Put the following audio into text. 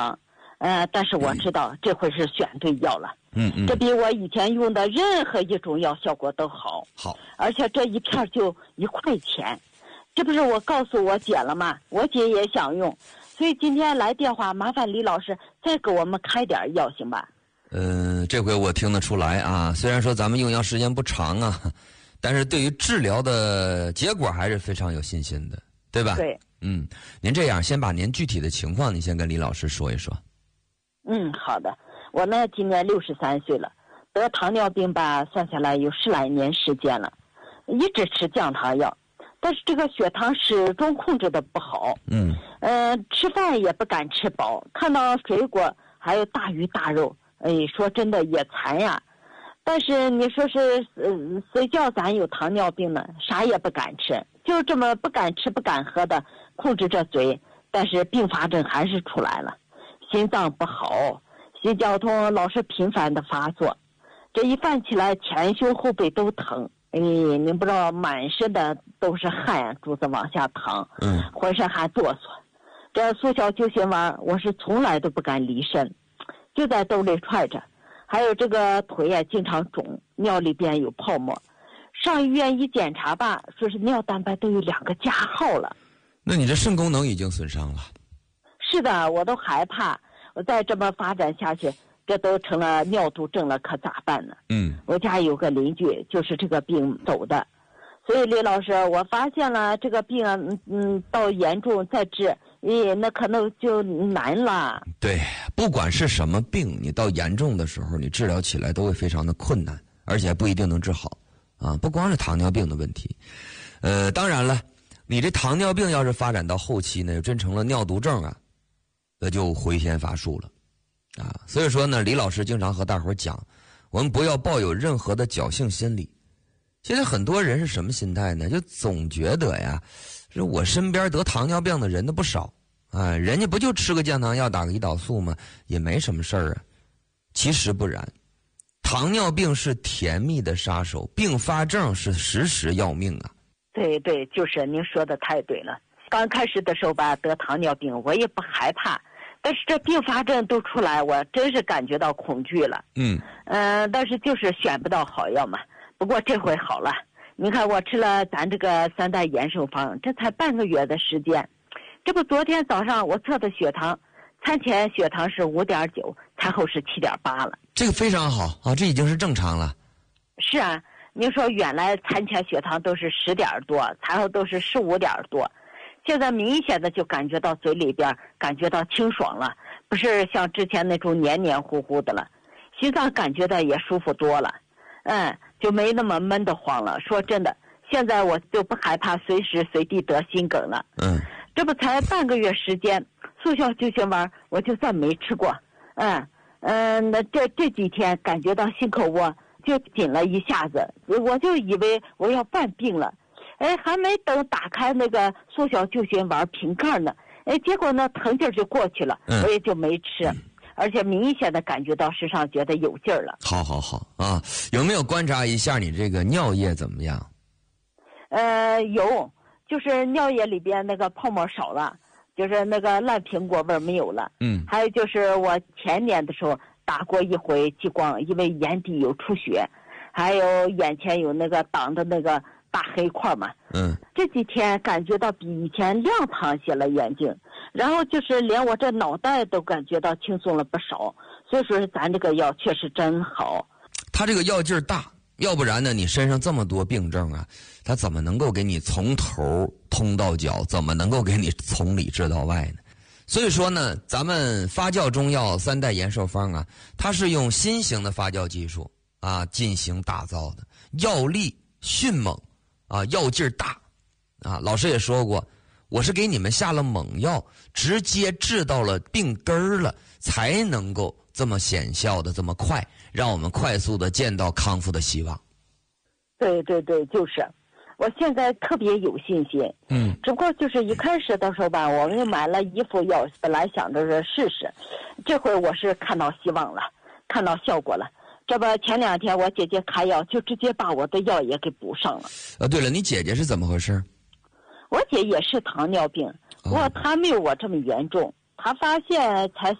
糖，但是我知道这回是选对药了。这比我以前用的任何一种药效果都好。 好， 而且这一片就1块钱，这不是我告诉我姐了吗？我姐也想用，所以今天来电话，麻烦李老师再给我们开点药行吧？ 这回我听得出来啊，虽然说咱们用药时间不长啊，但是对于治疗的结果还是非常有信心的，对吧？ 对。 您这样，先把您具体的情况，您先跟李老师说一说。 好的。我呢今年63岁了，得糖尿病吧，算下来有10来年时间了，一直吃降糖药，但是这个血糖始终控制的不好。吃饭也不敢吃饱，看到水果还有大鱼大肉，说真的也馋呀。但是你说是谁叫咱有糖尿病呢？啥也不敢吃，就这么不敢吃不敢喝的控制着嘴，但是并发症还是出来了，心脏不好，心绞痛老是频繁的发作，这一犯起来前胸后背都疼，您不知道满身的都是汗珠子往下淌，浑身还哆嗦。这速效救心丸我是从来都不敢离身，就在兜里揣着。还有这个腿也经常肿，尿里边有泡沫，上医院一检查吧，说是尿蛋白都有2个加号了。 那你这肾功能已经损伤了。 是的，我都害怕，我再这么发展下去，这都成了尿毒症了，可咋办呢？我家有个邻居就是这个病走的，所以李老师，我发现了这个病到严重再治，那可能就难了。 对，不管是什么病，你到严重的时候，你治疗起来都会非常的困难，而且不一定能治好啊。不光是糖尿病的问题，当然了，你这糖尿病要是发展到后期呢，真成了尿毒症啊，那就回天乏术了啊。所以说呢，李老师经常和大伙讲，我们不要抱有任何的侥幸心理。现在很多人是什么心态呢？就总觉得呀，是我身边得糖尿病的人都不少啊，人家不就吃个降糖药打个胰岛素吗？也没什么事儿啊。其实不然，糖尿病是甜蜜的杀手，并发症是时时要命啊。 对对，就是您说的太对了。刚开始的时候吧，得糖尿病我也不害怕，但是这并发症都出来，我真是感觉到恐惧了。但是就是选不到好药嘛。不过这回好了，你看我吃了咱这个3代延寿方，这才半个月的时间，这不昨天早上我测的血糖，餐前血糖是5.9，餐后是7.8了。 这个非常好啊，这已经是正常了。 是啊，您说原来餐前血糖都是10点多，餐后都是15点多，现在明显的就感觉到嘴里边感觉到清爽了，不是像之前那种黏黏糊糊的了，心脏感觉到也舒服多了，就没那么闷得慌了。说真的，现在我就不害怕随时随地得心梗了。这不才半个月时间，速效救心丸我就算没吃过。那这几天感觉到心口窝就紧了一下子，我就以为我要犯病了。还没等打开那个速效救心丸瓶盖呢，结果呢疼劲儿就过去了，我也就没吃。而且明显的感觉到身上觉得有劲儿了。好啊，有没有观察一下你这个尿液怎么样？ 有，就是尿液里边那个泡沫少了，就是那个烂苹果味没有了。还有就是我前年的时候打过一回激光，因为眼底有出血，还有眼前有那个挡的那个大黑块嘛。这几天感觉到比以前亮堂些了眼睛，然后就是连我这脑袋都感觉到轻松了不少，所以说咱这个药确实真好。 他这个药劲儿大，要不然呢你身上这么多病症啊，他怎么能够给你从头通到脚，怎么能够给你从里治到外呢？所以说呢，咱们发酵中药3代延寿方啊，它是用新型的发酵技术啊进行打造的，药力迅猛啊，药劲儿大啊。老师也说过，我是给你们下了猛药，直接治到了病根儿了，才能够这么显效的这么快，让我们快速的见到康复的希望。 对对对，就是我现在特别有信心。只不过就是一开始的时候吧，我们买了一副药，本来想着是试试，这回我是看到希望了，看到效果了。这不前2天我姐姐开药，就直接把我的药也给补上了。 对了，你姐姐是怎么回事？ 我姐也是糖尿病，不过她没有我这么严重，她发现才